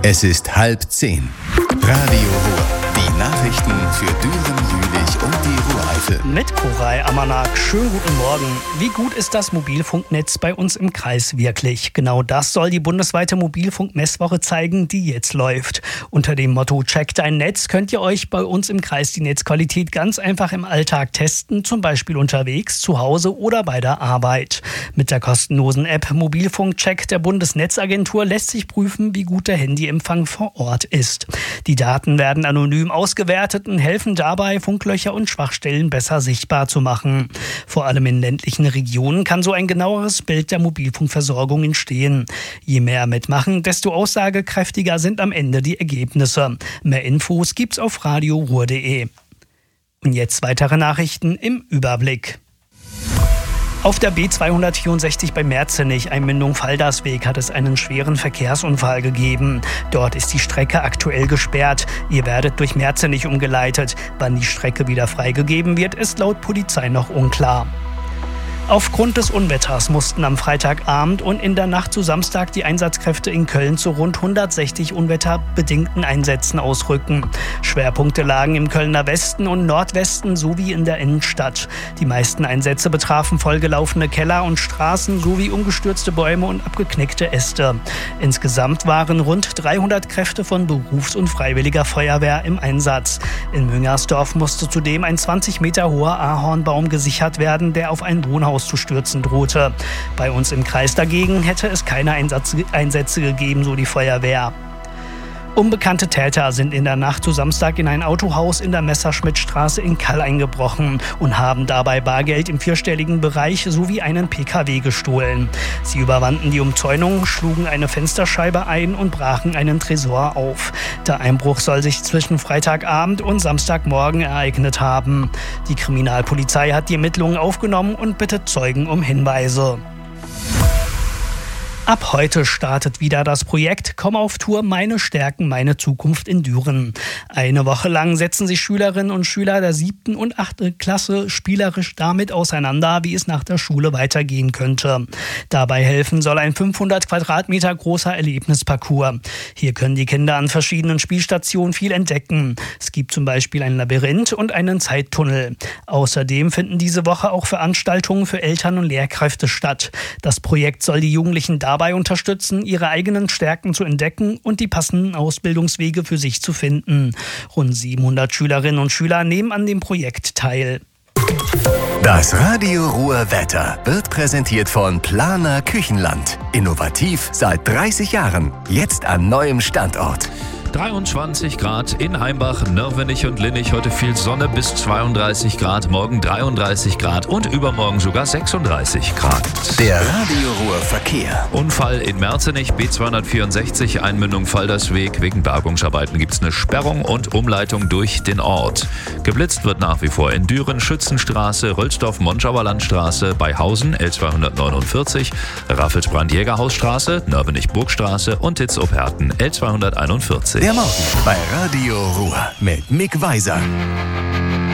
Es ist 9:30. Radio Ruhr. Die Nachrichten für Düren, Jülich und die Ruhr-Eifel. Mit Koray Amanak. Schönen guten Morgen. Wie gut ist das Mobilfunknetz bei uns im Kreis wirklich? Genau das soll die bundesweite Mobilfunkmesswoche zeigen, die jetzt läuft. Unter dem Motto Check dein Netz könnt ihr euch bei uns im Kreis die Netzqualität ganz einfach im Alltag testen, zum Beispiel unterwegs, zu Hause oder bei der Arbeit. Mit der kostenlosen App Mobilfunkcheck der Bundesnetzagentur lässt sich prüfen, wie gut der Handyempfang vor Ort ist. Die Daten werden anonym ausgewertet und helfen dabei, Funklöcher und Schwachstellen besser sichtbar zu machen. Vor allem in ländlichen Regionen kann so ein genaueres Bild der Mobilfunkversorgung entstehen. Je mehr mitmachen, desto aussagekräftiger sind am Ende die Ergebnisse. Mehr Infos gibt's auf radioruhr.de. Und jetzt weitere Nachrichten im Überblick. Auf der B264 bei Merzenich, Einmündung Faldersweg, hat es einen schweren Verkehrsunfall gegeben. Dort ist die Strecke aktuell gesperrt. Ihr werdet durch Merzenich umgeleitet. Wann die Strecke wieder freigegeben wird, ist laut Polizei noch unklar. Aufgrund des Unwetters mussten am Freitagabend und in der Nacht zu Samstag die Einsatzkräfte in Köln zu rund 160 unwetterbedingten Einsätzen ausrücken. Schwerpunkte lagen im Kölner Westen und Nordwesten sowie in der Innenstadt. Die meisten Einsätze betrafen vollgelaufene Keller und Straßen sowie umgestürzte Bäume und abgeknickte Äste. Insgesamt waren rund 300 Kräfte von Berufs- und Freiwilliger Feuerwehr im Einsatz. In Müngersdorf musste zudem ein 20 Meter hoher Ahornbaum gesichert werden, der auf ein Wohnhaus zu stürzen drohte. Bei uns im Kreis dagegen hätte es keine Einsätze gegeben, so die Feuerwehr. Unbekannte Täter sind in der Nacht zu Samstag in ein Autohaus in der Messerschmittstraße in Kall eingebrochen und haben dabei Bargeld im vierstelligen Bereich sowie einen PKW gestohlen. Sie überwanden die Umzäunung, schlugen eine Fensterscheibe ein und brachen einen Tresor auf. Der Einbruch soll sich zwischen Freitagabend und Samstagmorgen ereignet haben. Die Kriminalpolizei hat die Ermittlungen aufgenommen und bittet Zeugen um Hinweise. Ab heute startet wieder das Projekt Komm auf Tour, meine Stärken, meine Zukunft in Düren. Eine Woche lang setzen sich Schülerinnen und Schüler der 7. und 8. Klasse spielerisch damit auseinander, wie es nach der Schule weitergehen könnte. Dabei helfen soll ein 500 Quadratmeter großer Erlebnisparcours. Hier können die Kinder an verschiedenen Spielstationen viel entdecken. Es gibt zum Beispiel ein Labyrinth und einen Zeittunnel. Außerdem finden diese Woche auch Veranstaltungen für Eltern und Lehrkräfte statt. Das Projekt soll die Jugendlichen dabei unterstützen, ihre eigenen Stärken zu entdecken und die passenden Ausbildungswege für sich zu finden. Rund 700 Schülerinnen und Schüler nehmen an dem Projekt teil. Das Radio Ruhr Wetter wird präsentiert von Planer Küchenland. Innovativ seit 30 Jahren. Jetzt an neuem Standort. 23 Grad in Heimbach, Nörvenich und Linnich. Heute viel Sonne bis 32 Grad, morgen 33 Grad und übermorgen sogar 36 Grad. Der Radio Ruhr Verkehr. Unfall in Merzenich, B264, Einmündung Faldersweg. Wegen Bergungsarbeiten gibt es eine Sperrung und Umleitung durch den Ort. Geblitzt wird nach wie vor in Düren, Schützenstraße, Rölsdorf-Monschauer Landstraße, bei Hausen, L249, Raffelsbrand-Jägerhausstraße, Nörvenich-Burgstraße und Ditzow-Herten, L241. Der Morgen bei Radio Ruhr mit Mick Weiser.